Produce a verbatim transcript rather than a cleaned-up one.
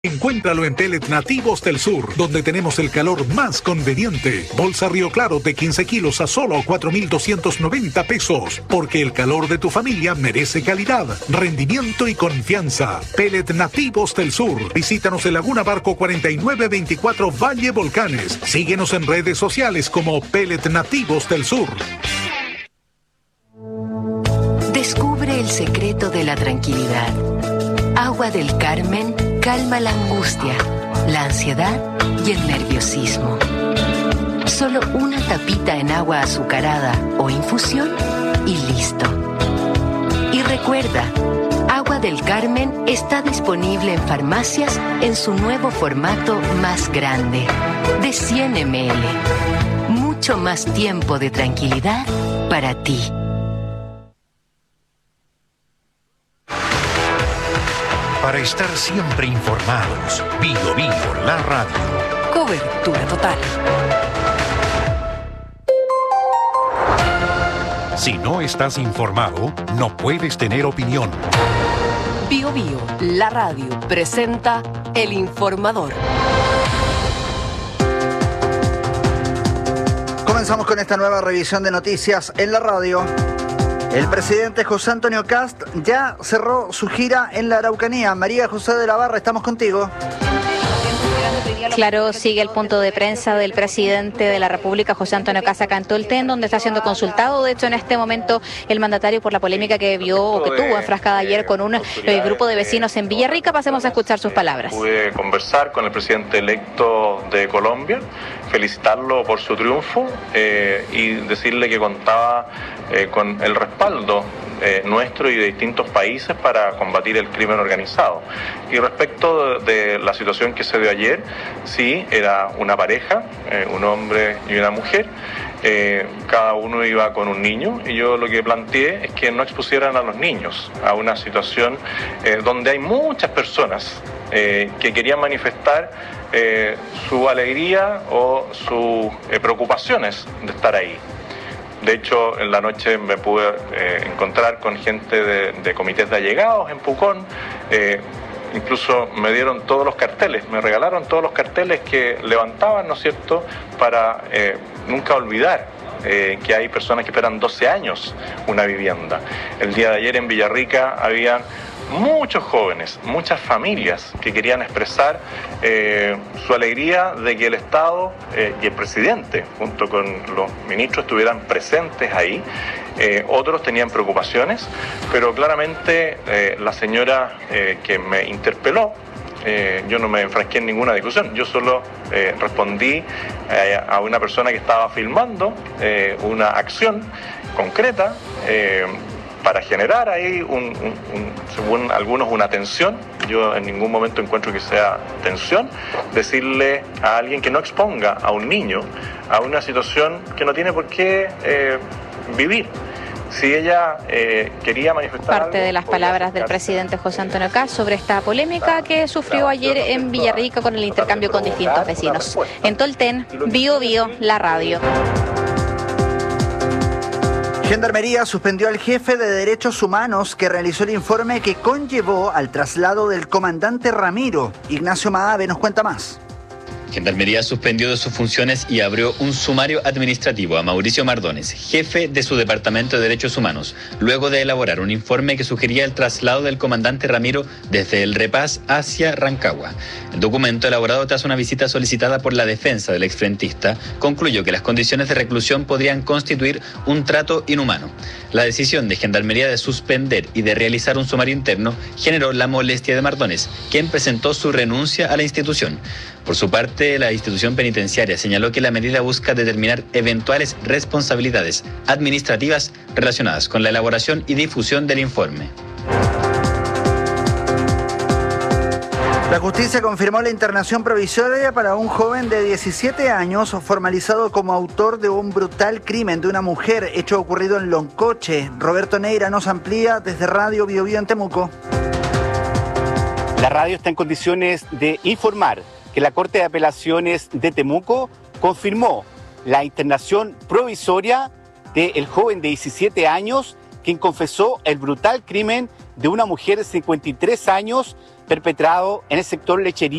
Encuéntralo en Pellet Nativos del Sur, donde tenemos el calor más conveniente. Bolsa Río Claro de quince kilos a solo cuatro mil doscientos noventa pesos. Porque el calor de tu familia merece calidad, rendimiento y confianza. Pellet Nativos del Sur. Visítanos en Laguna Barco cuarenta y nueve veinticuatro Valle Volcanes. Síguenos en redes sociales como Pellet Nativos del Sur. Descubre el secreto de la tranquilidad. Agua del Carmen calma la angustia, la ansiedad y el nerviosismo. Solo una tapita en agua azucarada o infusión y listo. Y recuerda, Agua del Carmen está disponible en farmacias en su nuevo formato más grande, de cien mililitros. Mucho más tiempo de tranquilidad para ti. Para estar siempre informados, Bio Bio, la radio. Cobertura total. Si no estás informado, no puedes tener opinión. Bio Bio, la radio, presenta El Informador. Comenzamos con esta nueva revisión de noticias en la radio. El presidente José Antonio Kast ya cerró su gira en la Araucanía. María José de la Barra, estamos contigo. Claro, sigue el punto de prensa del presidente de la República, José Antonio Kast, acá en Tolten, donde está siendo consultado. De hecho, en este momento, el mandatario, por la polémica que vio o que tuvo enfrascada ayer con un eh, grupo de vecinos en Villarrica. Pasemos a escuchar sus palabras. Pude conversar con el presidente electo de Colombia, felicitarlo por su triunfo eh, y decirle que contaba eh, con el respaldo eh, nuestro y de distintos países para combatir el crimen organizado. Y respecto de, de la situación que se dio ayer, sí, era una pareja, eh, un hombre y una mujer. Eh, cada uno iba con un niño y yo lo que planteé es que no expusieran a los niños a una situación eh, donde hay muchas personas eh, que querían manifestar eh, su alegría o sus eh, preocupaciones de estar ahí. De hecho, en la noche me pude eh, encontrar con gente de, de comités de allegados en Pucón. Eh, Incluso me dieron todos los carteles, me regalaron todos los carteles que levantaban, ¿no es cierto?, para eh, nunca olvidar eh, que hay personas que esperan doce años una vivienda. El día de ayer en Villarrica había muchos jóvenes, muchas familias que querían expresar eh, su alegría de que el Estado eh, y el presidente, junto con los ministros, estuvieran presentes ahí. Eh, otros tenían preocupaciones, pero claramente eh, la señora eh, que me interpeló, eh, yo no me enfrasqué en ninguna discusión, yo solo eh, respondí eh, a una persona que estaba filmando eh, una acción concreta eh, para generar ahí, un, un, un, según algunos, una tensión. Yo en ningún momento encuentro que sea tensión, decirle a alguien que no exponga a un niño a una situación que no tiene por qué eh, vivir. Si ella eh, quería manifestar parte algo, de las palabras del presidente José Antonio Kast sobre esta polémica que sufrió ayer en Villarrica con el intercambio con distintos vecinos. En Tolten, Bio Bio, la radio. Gendarmería suspendió al jefe de Derechos Humanos que realizó el informe que conllevó al traslado del comandante Ramiro. Ignacio Maave nos cuenta más. Gendarmería suspendió de sus funciones y abrió un sumario administrativo a Mauricio Mardones, jefe de su Departamento de Derechos Humanos, luego de elaborar un informe que sugería el traslado del comandante Ramiro desde el Repaz hacia Rancagua. El documento, elaborado tras una visita solicitada por la defensa del exfrentista, concluyó que las condiciones de reclusión podrían constituir un trato inhumano. La decisión de Gendarmería de suspender y de realizar un sumario interno generó la molestia de Mardones, quien presentó su renuncia a la institución. Por su parte, la institución penitenciaria señaló que la medida busca determinar eventuales responsabilidades administrativas relacionadas con la elaboración y difusión del informe. La justicia confirmó la internación provisoria para un joven de diecisiete años formalizado como autor de un brutal crimen de una mujer, hecho ocurrido en Loncoche. Roberto Neira nos amplía desde Radio Bio Bio en Temuco. La radio está en condiciones de informar que la Corte de Apelaciones de Temuco confirmó la internación provisoria del joven de diecisiete años quien confesó el brutal crimen de una mujer de cincuenta y tres años perpetrado en el sector lechería